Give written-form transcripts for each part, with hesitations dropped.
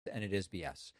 and it is BS.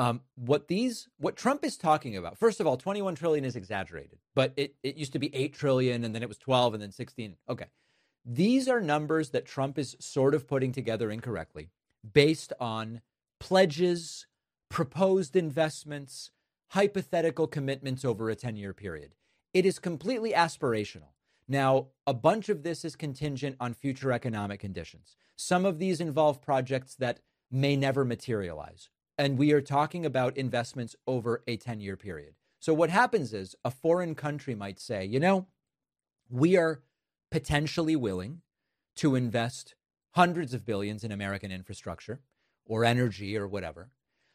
What Trump is talking about, first of all, 21 trillion is exaggerated, but it used to be 8 trillion and then it was 12 and then 16. Okay. These are numbers that Trump is sort of putting together incorrectly based on pledges, proposed investments, hypothetical commitments over a 10-year period. It is completely aspirational. Now, a bunch of this is contingent on future economic conditions. Some of these involve projects that may never materialize. And we are talking about investments over a 10-year period. So what happens is a foreign country might say, you know, we are potentially willing to invest hundreds of billions in American infrastructure or energy or whatever,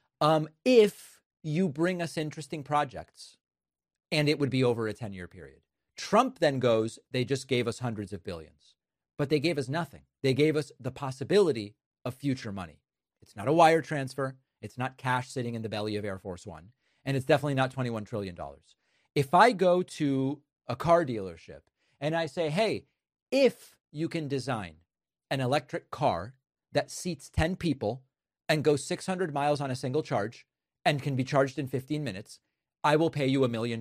if you bring us interesting projects, and it would be over a 10-year period. Trump then goes, they just gave us hundreds of billions, but they gave us nothing. They gave us the possibility of future money. It's not a wire transfer. It's not cash sitting in the belly of Air Force One. And it's definitely not $21 trillion. If I go to a car dealership and I say, hey, if you can design an electric car that seats 10 people and goes 600 miles on a single charge and can be charged in 15 minutes, I will pay you $1 million.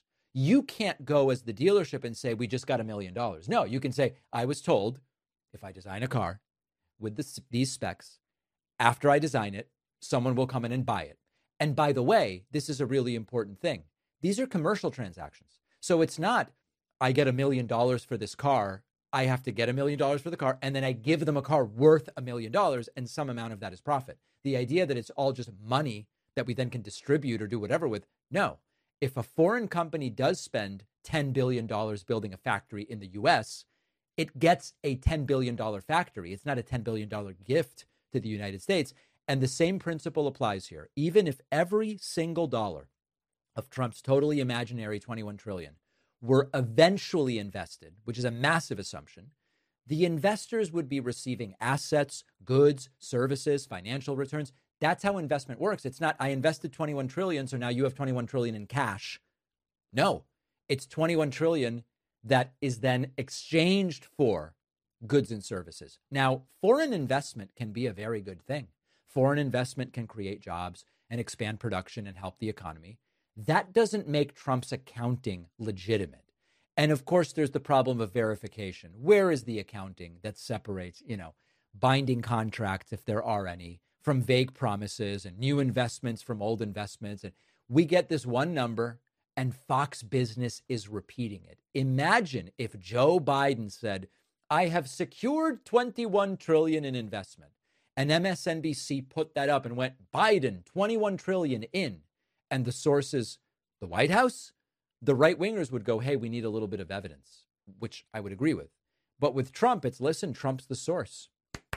You can't go as the dealership and say, we just got $1 million. No, you can say, I was told if I design a car with these specs, after I design it, someone will come in and buy it. And by the way, this is a really important thing. These are commercial transactions. So it's not, I get $1 million for this car. I have to get $1 million for the car. And then I give them a car worth $1 million. And some amount of that is profit. The idea that it's all just money that we then can distribute or do whatever with. No, if a foreign company does spend $10 billion building a factory in the US, it gets a $10 billion factory. It's not a $10 billion gift to the United States. And the same principle applies here. Even if every single dollar of Trump's totally imaginary 21 trillion were eventually invested, which is a massive assumption, the investors would be receiving assets, goods, services, financial returns. That's how investment works. It's not, I invested 21 trillion, so now you have 21 trillion in cash. No, it's 21 trillion that is then exchanged for goods and services. Now, foreign investment can be a very good thing. Foreign investment can create jobs and expand production and help the economy. That doesn't make Trump's accounting legitimate. And of course, there's the problem of verification. Where is the accounting that separates, binding contracts, if there are any, from vague promises and new investments from old investments? And we get this one number and Fox Business is repeating it. Imagine if Joe Biden said, I have secured 21 trillion in investment. And MSNBC put that up and went, Biden, 21 trillion in. And the sources, the White House, the right-wingers would go, hey, we need a little bit of evidence, which I would agree with. But with Trump, it's, listen, Trump's the source.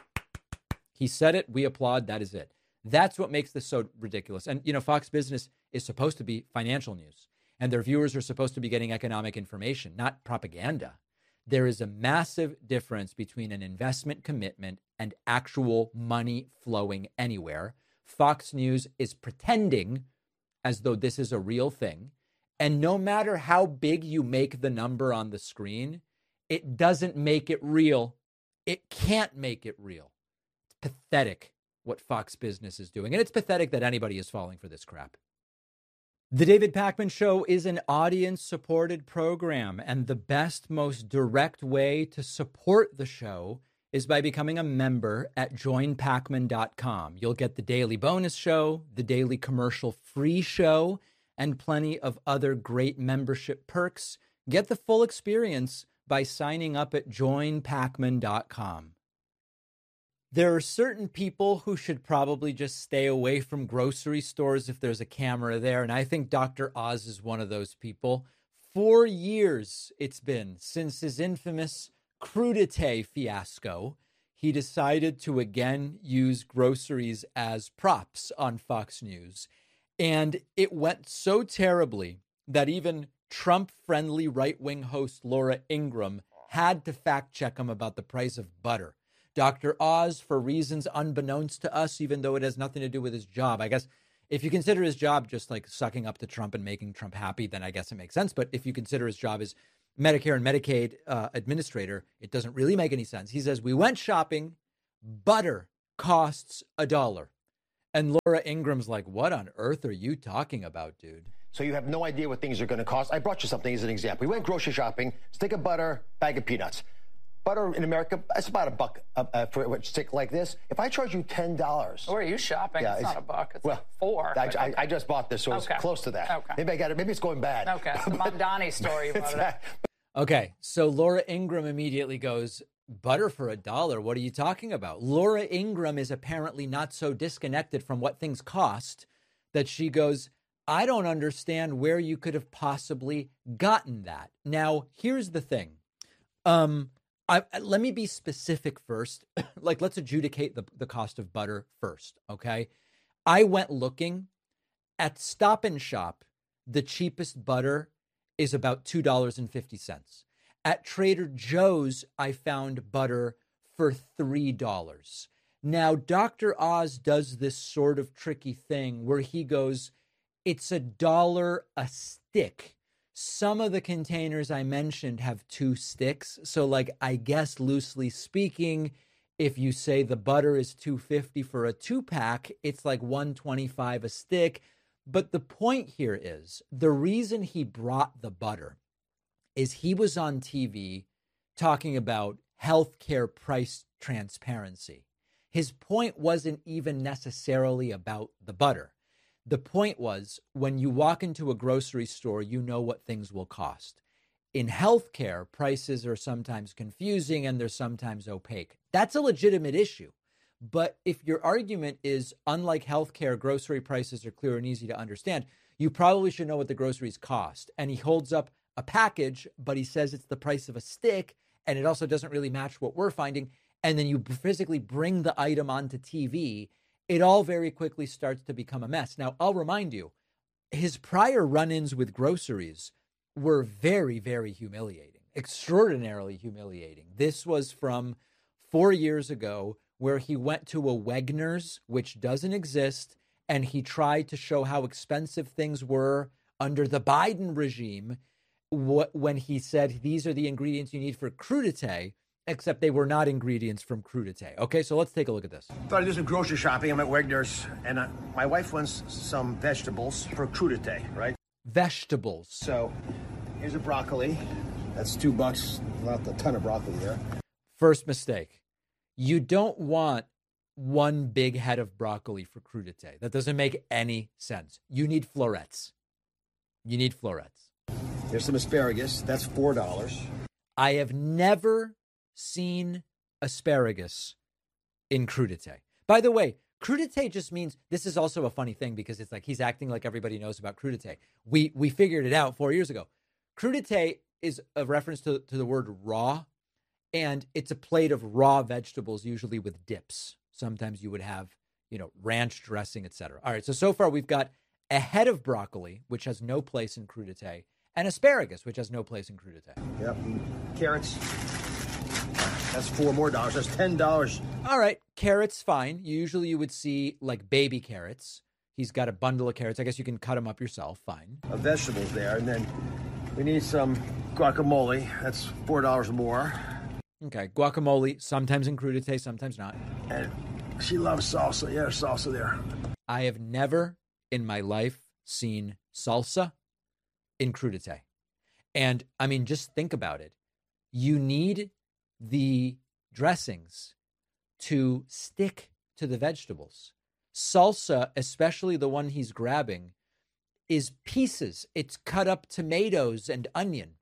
He said it, we applaud, that is it. That's what makes this so ridiculous. And, Fox Business is supposed to be financial news, and their viewers are supposed to be getting economic information, not propaganda. There is a massive difference between an investment commitment and actual money flowing anywhere. Fox News is pretending as though this is a real thing. And no matter how big you make the number on the screen, it doesn't make it real. It can't make it real. It's pathetic what Fox Business is doing. And it's pathetic that anybody is falling for this crap. The David Pakman Show is an audience-supported program, and the best, most direct way to support the show is by becoming a member at joinpakman.com. You'll get the daily bonus show, the daily commercial-free show, and plenty of other great membership perks. Get the full experience by signing up at joinpakman.com. There are certain people who should probably just stay away from grocery stores if there's a camera there, and I think Dr. Oz is one of those people. 4 years it's been since his infamous crudité fiasco. He decided to again use groceries as props on Fox News, and it went so terribly that even Trump-friendly right-wing host Laura Ingraham had to fact-check him about the price of butter. Dr. Oz, for reasons unbeknownst to us, even though it has nothing to do with his job. I guess if you consider his job just like sucking up to Trump and making Trump happy, then I guess it makes sense. But if you consider his job as Medicare and Medicaid administrator, it doesn't really make any sense. He says, we went shopping, butter costs $1. And Laura Ingram's like, what on earth are you talking about, dude? So you have no idea what things are going to cost. I brought you something as an example. We went grocery shopping, stick of butter, bag of peanuts. Butter in America, that's about $1 for a stick like this. If I charge you $10. Where are you shopping? Yeah, it's not $1. It's well, $4. I just bought this, so it's close to that. Okay. Maybe I got it. Maybe it's going bad. Okay. The Mamdani story you brought it up. Okay. So Laura Ingraham immediately goes, butter for $1? What are you talking about? Laura Ingraham is apparently not so disconnected from what things cost that she goes, I don't understand where you could have possibly gotten that. Now, here's the thing. Let me be specific first. Like, let's adjudicate the cost of butter first, okay? I went looking at Stop and Shop. The cheapest butter is about $2.50. At Trader Joe's, I found butter for $3. Now, Dr. Oz does this sort of tricky thing where he goes, it's $1 a stick. Some of the containers I mentioned have 2 sticks. So, like, I guess loosely speaking, if you say the butter is $2.50 for a 2-pack, it's like $1.25 a stick. But the point here is the reason he brought the butter is he was on TV talking about healthcare price transparency. His point wasn't even necessarily about the butter. The point was, when you walk into a grocery store, you know what things will cost. In healthcare, prices are sometimes confusing and they're sometimes opaque. That's a legitimate issue. But if your argument is, unlike healthcare, grocery prices are clear and easy to understand, you probably should know what the groceries cost. And he holds up a package, but he says it's the price of a stick, and it also doesn't really match what we're finding. And then you physically bring the item onto TV. It all very quickly starts to become a mess. Now, I'll remind you, his prior run-ins with groceries were very, very humiliating, extraordinarily humiliating. This was from 4 years ago, where he went to a Wegner's, which doesn't exist, and he tried to show how expensive things were under the Biden regime when he said, these are the ingredients you need for crudité, except they were not ingredients from crudité. Okay, so let's take a look at this. Thought I'd do some grocery shopping. I'm at Wegner's, and my wife wants some vegetables for crudité, right? Vegetables. So here's a broccoli. That's $2. Not a ton of broccoli there. First mistake. You don't want one big head of broccoli for crudité. That doesn't make any sense. You need florets. You need florets. There's some asparagus. That's $4. I have never seen asparagus in crudité. By the way, crudité just means, this is also a funny thing because it's like he's acting like everybody knows about crudité. We figured it out 4 years ago. Crudité is a reference to the word raw, and it's a plate of raw vegetables, usually with dips. Sometimes you would have, ranch dressing, etc. All right, so far we've got a head of broccoli, which has no place in crudité, and asparagus, which has no place in crudité. Yep, carrots. That's $4 more. That's $10. All right, carrots, fine. Usually you would see like baby carrots. He's got a bundle of carrots. I guess you can cut them up yourself. Fine. Vegetables there, and then we need some guacamole. That's $4 more. Okay, guacamole, sometimes in crudité, sometimes not. And she loves salsa. Yeah, salsa there. I have never in my life seen salsa in crudité. And I mean, just think about it. You need the dressings to stick to the vegetables. Salsa, especially the one he's grabbing, is pieces. It's cut up tomatoes and onion.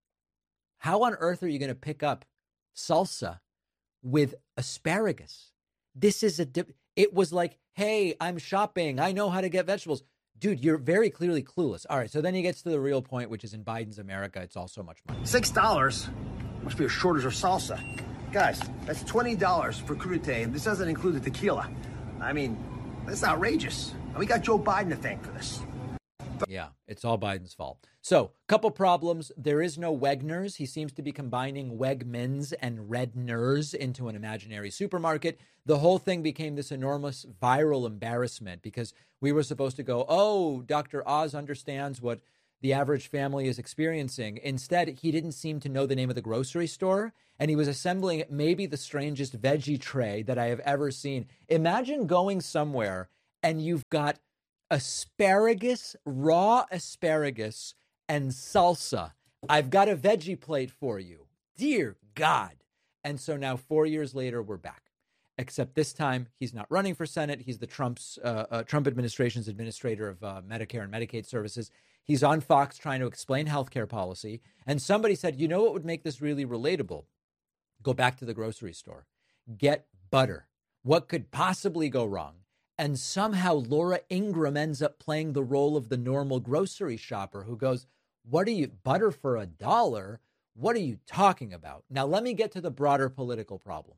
How on earth are you going to pick up salsa with asparagus? This is it was like, hey, I'm shopping. I know how to get vegetables. Dude, you're very clearly clueless. All right, so then he gets to the real point, which is in Biden's America, it's all so much money. $6 must be a shortage of salsa. Guys, that's $20 for crudité, and this doesn't include the tequila. I mean, that's outrageous. And we got Joe Biden to thank for this. Yeah, it's all Biden's fault. So, couple problems. There is no Wegner's. He seems to be combining Wegmans and Redner's into an imaginary supermarket. The whole thing became this enormous viral embarrassment because we were supposed to go, oh, Dr. Oz understands what the average family is experiencing. Instead, he didn't seem to know the name of the grocery store, and he was assembling maybe the strangest veggie tray that I have ever seen. Imagine going somewhere and you've got asparagus, raw asparagus, and salsa. I've got a veggie plate for you. Dear God. And so now 4 years later, we're back. Except this time, he's not running for Senate. He's the Trump administration's administrator of Medicare and Medicaid services. He's on Fox trying to explain healthcare policy. And somebody said, you know what would make this really relatable? Go back to the grocery store. Get butter. What could possibly go wrong? And somehow Laura Ingraham ends up playing the role of the normal grocery shopper who goes, what are you, butter for $1? What are you talking about? Now, let me get to the broader political problem.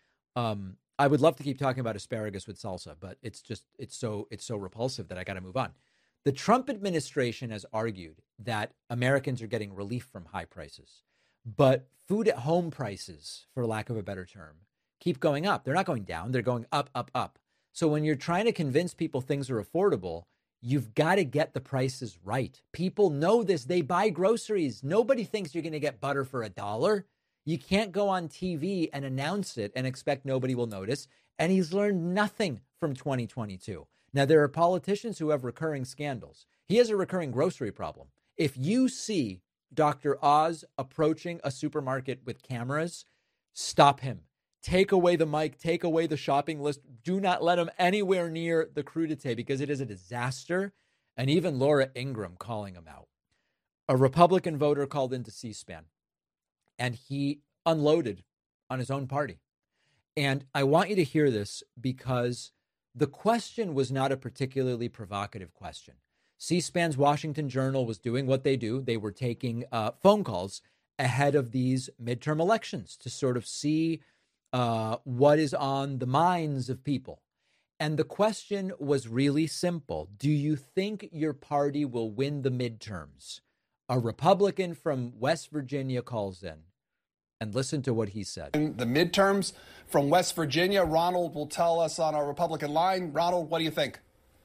I would love to keep talking about asparagus with salsa, but it's so repulsive that I got to move on. The Trump administration has argued that Americans are getting relief from high prices, but food at home prices, for lack of a better term, keep going up. They're not going down. They're going up, up, up. So when you're trying to convince people things are affordable, you've got to get the prices right. People know this. They buy groceries. Nobody thinks you're going to get butter for $1. You can't go on TV and announce it and expect nobody will notice. And he's learned nothing from 2022. Now, there are politicians who have recurring scandals. He has a recurring grocery problem. If you see Dr. Oz approaching a supermarket with cameras, stop him. Take away the mic, take away the shopping list. Do not let him anywhere near the crudité because it is a disaster. And even Laura Ingraham calling him out. A Republican voter called into C-SPAN and he unloaded on his own party. And I want you to hear this because the question was not a particularly provocative question. C-SPAN's Washington Journal was doing what they do. They were taking phone calls ahead of these midterm elections to sort of see what is on the minds of people. And the question was really simple. Do you think your party will win the midterms? A Republican from West Virginia calls in. And listen to what he said. The midterms from West Virginia. Ronald will tell us on our Republican line. Ronald, what do you think?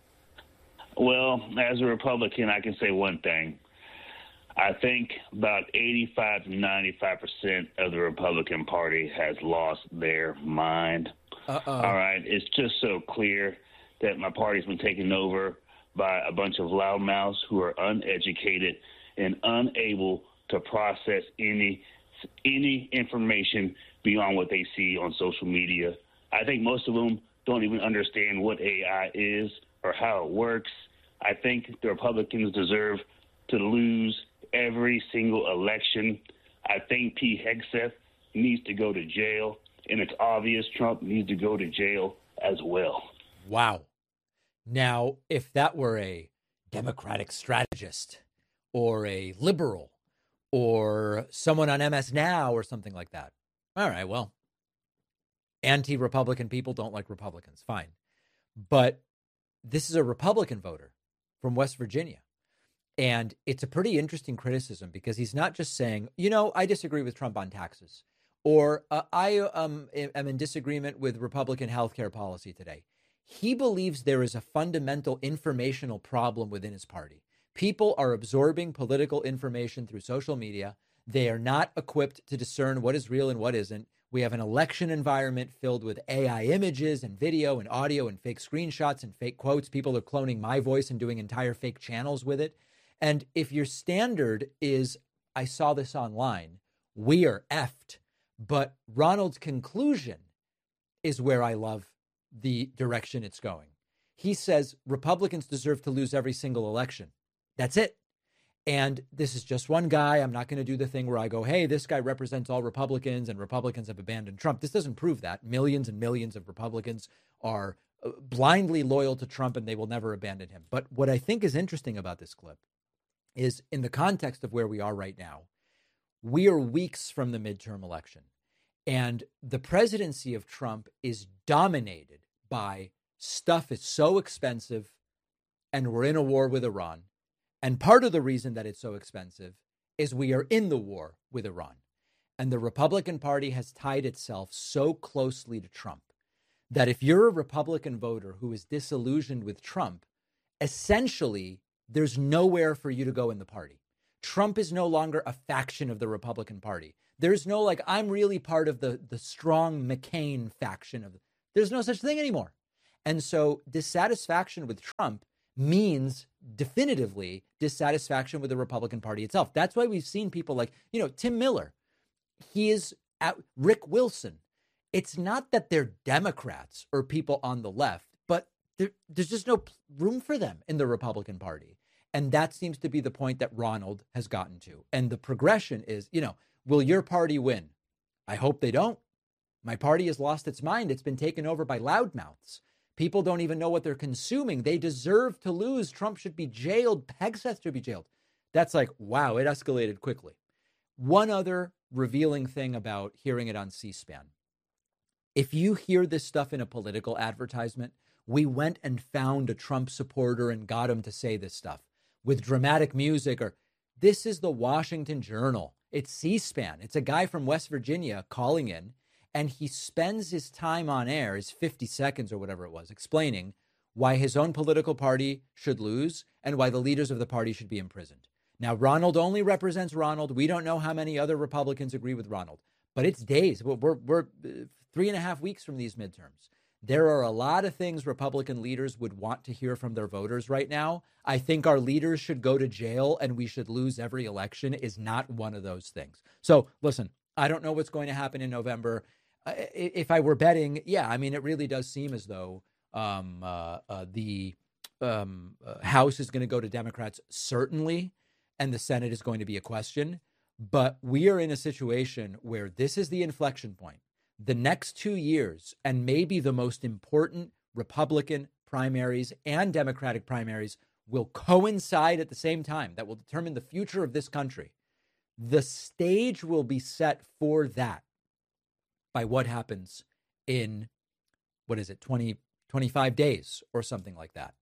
Well, as a Republican, I can say one thing. I think about 85 to 95% of the Republican Party has lost their mind. All right. It's just so clear that my party's been taken over by a bunch of loudmouths who are uneducated and unable to process any information beyond what they see on social media. I think most of them don't even understand what AI is or how it works. I think the Republicans deserve to lose every single election. I think Pete Hegseth needs to go to jail, and it's obvious Trump needs to go to jail as well. Wow. Now, if that were a Democratic strategist or a liberal or someone on MS Now or something like that. All right, well, anti-Republican people don't like Republicans. Fine. But this is a Republican voter from West Virginia. And it's a pretty interesting criticism because he's not just saying, you know, I disagree with Trump on taxes or I am in disagreement with Republican healthcare policy today. He believes there is a fundamental informational problem within his party. People are absorbing political information through social media. They are not equipped to discern what is real and what isn't. We have an election environment filled with AI images and video and audio and fake screenshots and fake quotes. People are cloning my voice and doing entire fake channels with it. And if your standard is, I saw this online, we are effed. But Ronald's conclusion is where I love the direction it's going. He says Republicans deserve to lose every single election. That's it. And this is just one guy. I'm not going to do the thing where I go, hey, this guy represents all Republicans and Republicans have abandoned Trump. This doesn't prove that. Millions and millions of Republicans are blindly loyal to Trump and they will never abandon him. But what I think is interesting about this clip is in the context of where we are right now, we are weeks from the midterm election. And the presidency of Trump is dominated by stuff is so expensive and we're in a war with Iran. And part of the reason that it's so expensive is we are in the war with Iran. And the Republican Party has tied itself so closely to Trump that if you're a Republican voter who is disillusioned with Trump, essentially there's nowhere for you to go in the party. Trump is no longer a faction of the Republican Party. There's no like, I'm really part of the strong McCain faction of there's no such thing anymore. And so dissatisfaction with Trump means definitively dissatisfaction with the Republican Party itself. That's why we've seen people like, Tim Miller. He is Rick Wilson. It's not that they're Democrats or people on the left, but there's just no room for them in the Republican Party. And that seems to be the point that Ronald has gotten to. And the progression is, will your party win? I hope they don't. My party has lost its mind. It's been taken over by loudmouths. People don't even know what they're consuming. They deserve to lose. Trump should be jailed. Hegseth should be jailed. That's like, wow, it escalated quickly. One other revealing thing about hearing it on C-SPAN. If you hear this stuff in a political advertisement, we went and found a Trump supporter and got him to say this stuff with dramatic music, or this is the Washington Journal. It's C-SPAN. It's a guy from West Virginia calling in, and he spends his time on air, his 50 seconds or whatever it was, explaining why his own political party should lose and why the leaders of the party should be imprisoned. Now, Ronald only represents Ronald. We don't know how many other Republicans agree with Ronald, but it's days. We're 3.5 weeks from these midterms. There are a lot of things Republican leaders would want to hear from their voters right now. I think our leaders should go to jail and we should lose every election is not one of those things. So listen, I don't know what's going to happen in November. If I were betting, it really does seem as though the House is going to go to Democrats, certainly, and the Senate is going to be a question. But we are in a situation where this is the inflection point. The next 2 years, and maybe the most important Republican primaries and Democratic primaries, will coincide at the same time. That will determine the future of this country. The stage will be set for that by what happens in, 25 days or something like that.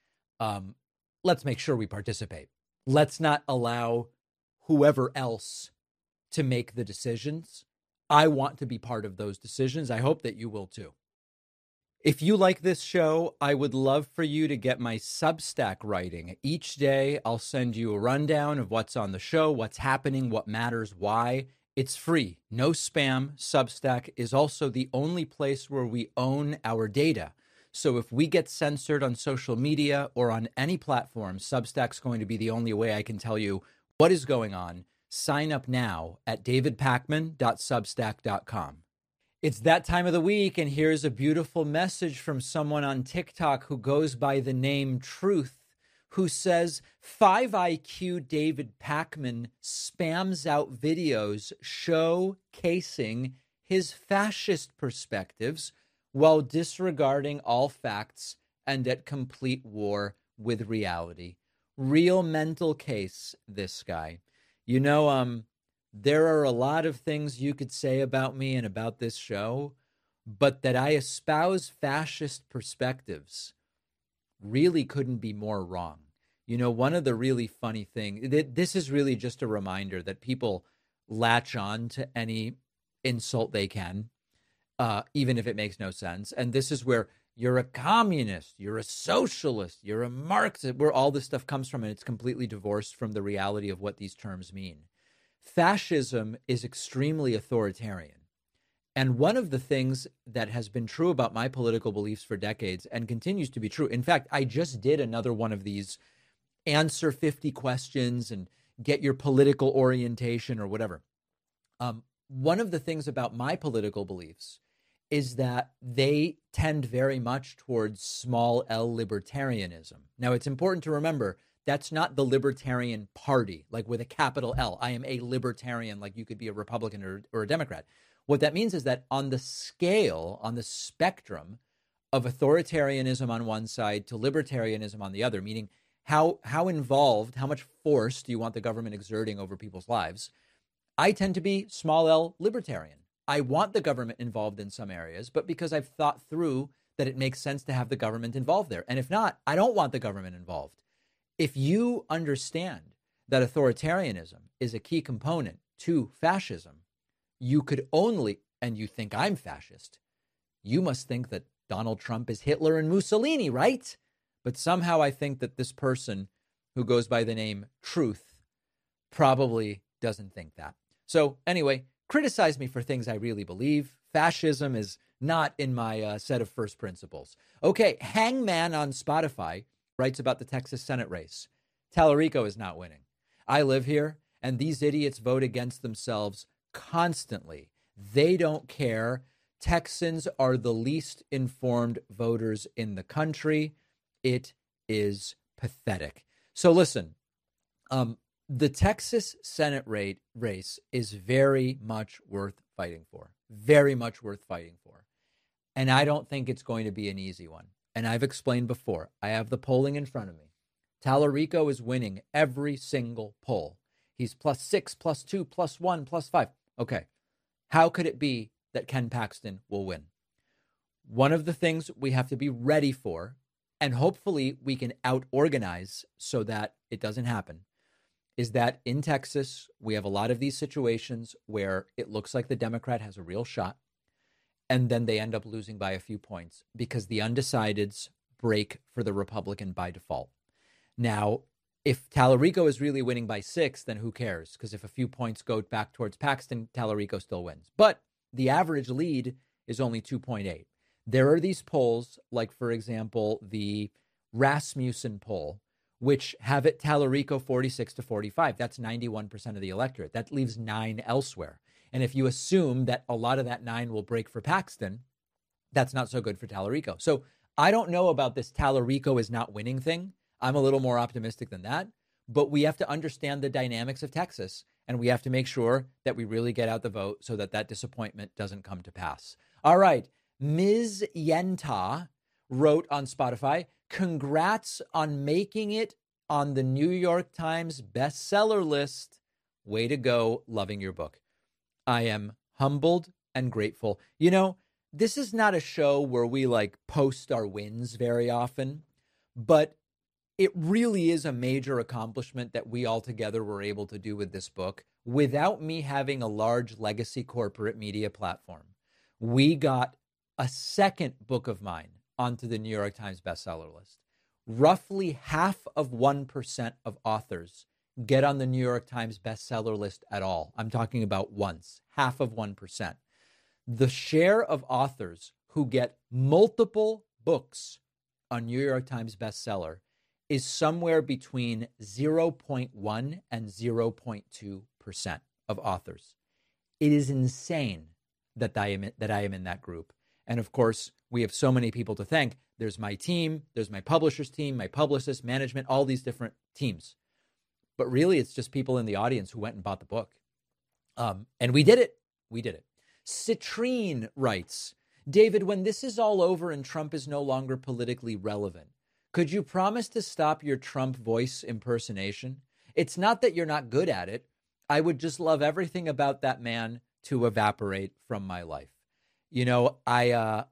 Let's make sure we participate. Let's not allow whoever else to make the decisions. I want to be part of those decisions. I hope that you will too. If you like this show, I would love for you to get my Substack writing. Each day, I'll send you a rundown of what's on the show, what's happening, what matters, why. It's free, no spam. Substack is also the only place where we own our data. So if we get censored on social media or on any platform, Substack's going to be the only way I can tell you what is going on. Sign up now at davidpakman.substack.com. It's that time of the week, and here's a beautiful message from someone on TikTok who goes by the name Truth, who says 5IQ David Pakman spams out videos showcasing his fascist perspectives while disregarding all facts and at complete war with reality. Real mental case, this guy. There are a lot of things you could say about me and about this show, but that I espouse fascist perspectives really couldn't be more wrong. One of the really funny things, this is really just a reminder that people latch on to any insult they can, even if it makes no sense. And this is where you're a communist, you're a socialist, you're a Marxist, where all this stuff comes from, and it's completely divorced from the reality of what these terms mean. Fascism is extremely authoritarian. And one of the things that has been true about my political beliefs for decades and continues to be true, in fact, I just did another one of these answer 50 questions and get your political orientation or whatever. One of the things about my political beliefs is that they tend very much towards small L libertarianism. Now, it's important to remember that's not the Libertarian Party, like with a capital L. I am a libertarian, like you could be a Republican or a Democrat. What that means is that on the scale, on the spectrum of authoritarianism on one side to libertarianism on the other, meaning how involved, how much force do you want the government exerting over people's lives, I tend to be small L libertarian. I want the government involved in some areas, but because I've thought through that it makes sense to have the government involved there. And if not, I don't want the government involved. If you understand that authoritarianism is a key component to fascism, you could only, and you think I'm fascist, you must think that Donald Trump is Hitler and Mussolini, right? But somehow I think that this person who goes by the name Truth probably doesn't think that. So anyway, criticize me for things I really believe. Fascism is not in my set of first principles. Okay, Hangman on Spotify writes about the Texas Senate race. Tallarico is not winning. I live here, and these idiots vote against themselves constantly. They don't care. Texans are the least informed voters in the country. It is pathetic. So listen, the Texas Senate race is very much worth fighting for. Very much worth fighting for. And I don't think it's going to be an easy one. And I've explained before, I have the polling in front of me. Tallarico is winning every single poll. He's +6, +2, +1, +5. Okay. How could it be that Ken Paxton will win? One of the things we have to be ready for, and hopefully we can out-organize so that it doesn't happen, is that in Texas, we have a lot of these situations where it looks like the Democrat has a real shot, and then they end up losing by a few points because the undecideds break for the Republican by default. Now, if Tallarico is really winning by 6, then who cares? Because if a few points go back towards Paxton, Tallarico still wins. But the average lead is only 2.8. There are these polls, like, for example, the Rasmussen poll, which have it Tallarico 46-45. That's 91% of the electorate. That leaves 9 elsewhere. And if you assume that a lot of that 9 will break for Paxton, that's not so good for Tallarico. So I don't know about this Tallarico is not winning thing. I'm a little more optimistic than that. But we have to understand the dynamics of Texas, and we have to make sure that we really get out the vote so that that disappointment doesn't come to pass. All right. Ms. Yenta wrote on Spotify, congrats on making it on the New York Times bestseller list. Way to go. Loving your book. I am humbled and grateful. You know, this is not a show where we post our wins very often, but it really is a major accomplishment that we all together were able to do with this book without me having a large legacy corporate media platform. We got a second book of mine onto the New York Times bestseller list. Roughly 0.5% of authors get on the New York Times bestseller list at all. I'm talking about once, 0.5%. The share of authors who get multiple books on New York Times bestseller is somewhere between 0.1 and 0.2% of authors. It is insane that I am in that group. And of course, we have so many people to thank. There's my team, there's my publisher's team, my publicist, management, all these different teams. But really, it's just people in the audience who went and bought the book. And we did it. We did it. Citrine writes, David, when this is all over and Trump is no longer politically relevant, could you promise to stop your Trump voice impersonation? It's not that you're not good at it. I would just love everything about that man to evaporate from my life. You know, I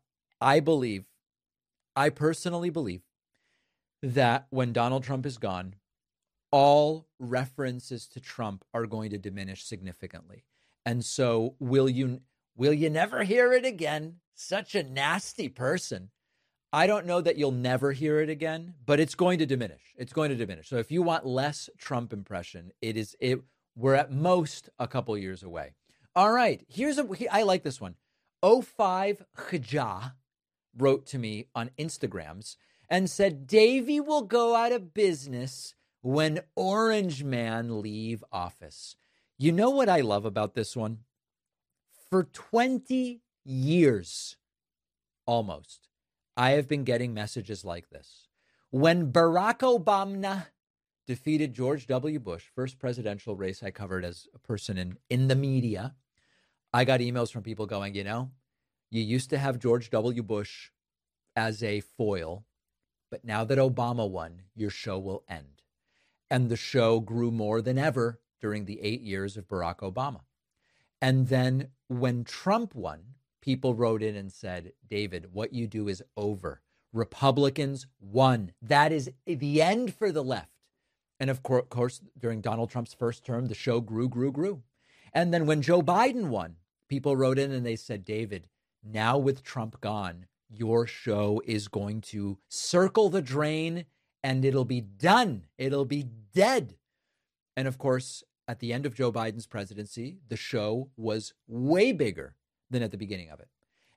personally believe that when Donald Trump is gone, all references to Trump are going to diminish significantly. And so will you never hear it again? Such a nasty person. I don't know that you'll never hear it again, but it's going to diminish. It's going to diminish. So if you want less Trump impression, we're at most a couple years away. All right. I like this one. 05 Khajah wrote to me on Instagrams and said, Davey will go out of business when Orange Man leave office. You know what I love about this one? For 20 years, almost, I have been getting messages like this. When Barack Obama defeated George W. Bush, first presidential race I covered as a person in the media, I got emails from people going, you used to have George W. Bush as a foil, but now that Obama won, your show will end. And the show grew more than ever during the 8 years of Barack Obama. And then when Trump won, people wrote in and said, David, what you do is over. Republicans won. That is the end for the left. And of course, during Donald Trump's first term, the show grew. And then when Joe Biden won, people wrote in and they said, David, now with Trump gone, your show is going to circle the drain and it'll be done. It'll be dead. And of course, at the end of Joe Biden's presidency, the show was way bigger than at the beginning of it.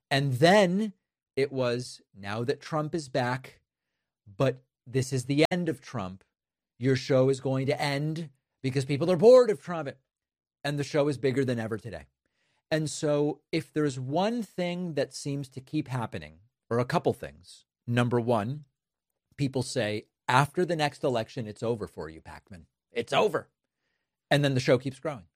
And then it was, now that Trump is back, but this is the end of Trump, your show is going to end because people are bored of Trump. And the show is bigger than ever today. And so if there's one thing that seems to keep happening, or a couple things, number one, people say, after the next election, it's over for you, Pakman. It's over. And then the show keeps growing.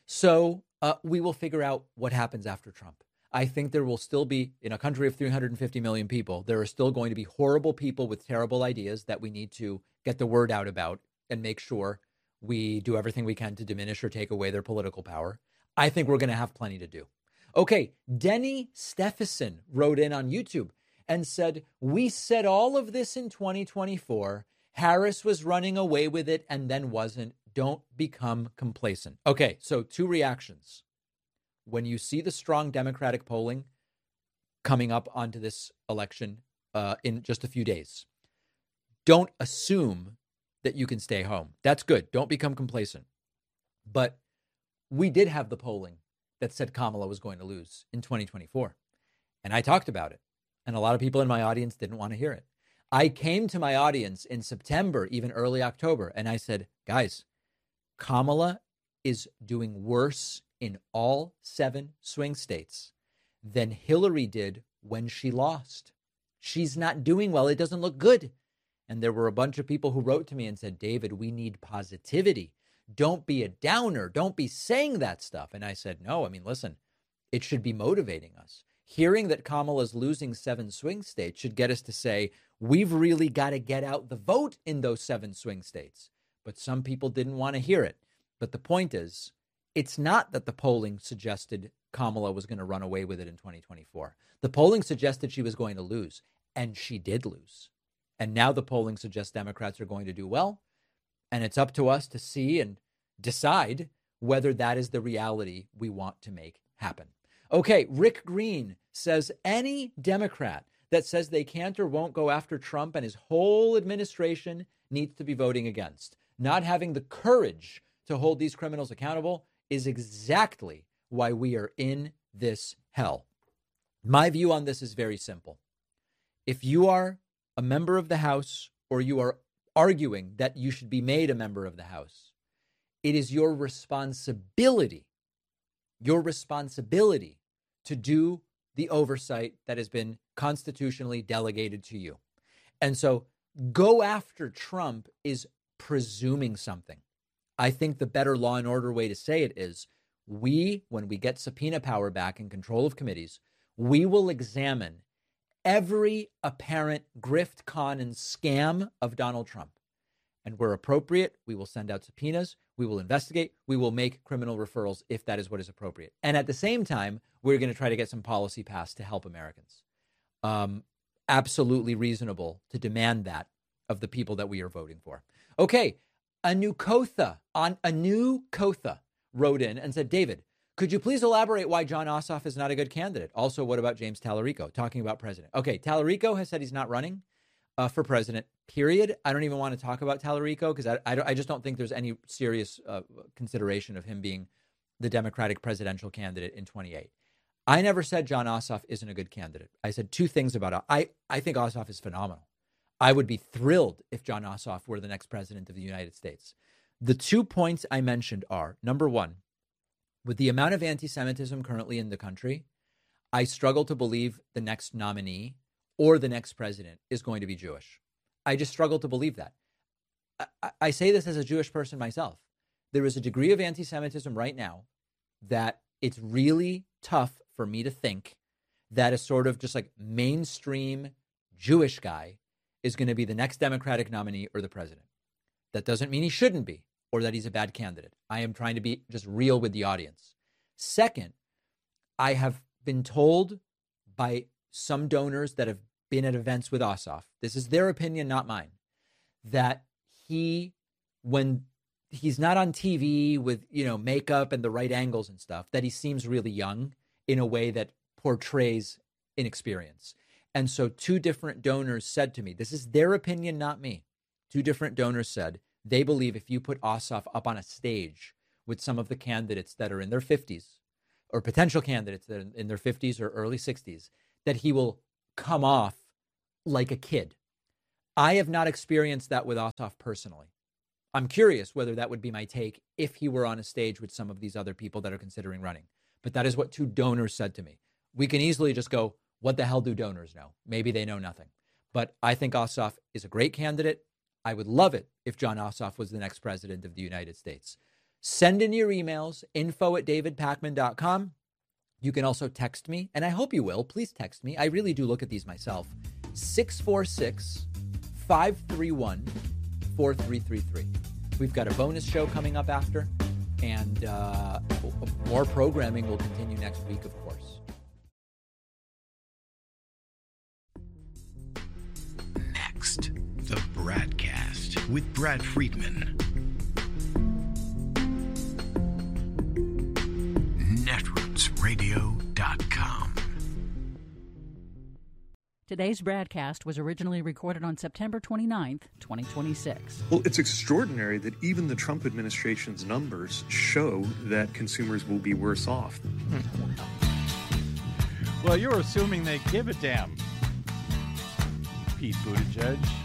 So we will figure out what happens after Trump. I think there will still be, in a country of 350 million people, there are still going to be horrible people with terrible ideas that we need to get the word out about and make sure we do everything we can to diminish or take away their political power. I think we're going to have plenty to do. Okay, Denny Stephenson wrote in on YouTube and said, we said all of this in 2024. Harris was running away with it and then wasn't. Don't become complacent. Okay, so two reactions. When you see the strong Democratic polling coming up onto this election in just a few days, don't assume that you can stay home. That's good. Don't become complacent. But we did have the polling that said Kamala was going to lose in 2024. And I talked about it. And a lot of people in my audience didn't want to hear it. I came to my audience in September, even early October, and I said, guys, Kamala is doing worse in all 7 swing states than Hillary did when she lost. She's not doing well. It doesn't look good. And there were a bunch of people who wrote to me and said, David, we need positivity. Don't be a downer. Don't be saying that stuff. And I said, no, I mean, listen, it should be motivating us. Hearing that Kamala's losing 7 swing states should get us to say, we've really got to get out the vote in those 7 swing states. But some people didn't want to hear it. But the point is, it's not that the polling suggested Kamala was going to run away with it in 2024. The polling suggested she was going to lose, and she did lose. And now the polling suggests Democrats are going to do well. And it's up to us to see and decide whether that is the reality we want to make happen. Okay, Rick Green says any Democrat that says they can't or won't go after Trump and his whole administration needs to be voting against. Not having the courage to hold these criminals accountable is exactly why we are in this hell. My view on this is very simple. If you are a member of the House or you are arguing that you should be made a member of the House, it is your responsibility to do the oversight that has been constitutionally delegated to you. And so go after Trump is presuming something. I think the better law and order way to say it is when we get subpoena power back and control of committees, we will examine every apparent grift, con, and scam of Donald Trump. And where appropriate, we will send out subpoenas, we will investigate, we will make criminal referrals if that is what is appropriate. And at the same time, we're going to try to get some policy passed to help Americans. Absolutely reasonable to demand that of the people that we are voting for. Okay, Anu Kotha wrote in and said, David, could you please elaborate why Jon Ossoff is not a good candidate? Also, what about James Tallarico, talking about president? Okay, Tallarico has said he's not running for president, period. I don't even want to talk about Tallarico because I just don't think there's any serious consideration of him being the Democratic presidential candidate in 28. I never said Jon Ossoff isn't a good candidate. I said 2 things about it. I think Ossoff is phenomenal. I would be thrilled if Jon Ossoff were the next president of the United States. The 2 points I mentioned are, number one, with the amount of anti-Semitism currently in the country, I struggle to believe the next nominee or the next president is going to be Jewish. I just struggle to believe that. I say this as a Jewish person myself. There is a degree of anti-Semitism right now that it's really tough for me to think that a sort of just like mainstream Jewish guy is going to be the next Democratic nominee or the president. That doesn't mean he shouldn't be or that he's a bad candidate. I am trying to be just real with the audience. Second, I have been told by some donors that have been at events with Ossoff, this is their opinion, not mine, that when he's not on TV with, makeup and the right angles and stuff, that he seems really young in a way that portrays inexperience. And so 2 different donors said to me, this is their opinion, not me. 2 different donors said they believe if you put Ossoff up on a stage with some of the candidates that are in their 50s or potential candidates that are in their 50s or early 60s, that he will come off like a kid. I have not experienced that with Ossoff personally. I'm curious whether that would be my take if he were on a stage with some of these other people that are considering running. But that is what 2 donors said to me. We can easily just go, what the hell do donors know? Maybe they know nothing. But I think Ossoff is a great candidate. I would love it if Jon Ossoff was the next president of the United States. Send in your emails, info@davidpakman.com. You can also text me, and I hope you will. Please text me. I really do look at these myself. 646-531-4333. We've got a bonus show coming up after, and more programming will continue next week, of course. Next, the Bradcast with Brad Friedman. Netrootsradio.com. Today's broadcast was originally recorded on September 29th, 2026. Well, it's extraordinary that even the Trump administration's numbers show that consumers will be worse off. Well, you're assuming they give a damn, Pete Buttigieg.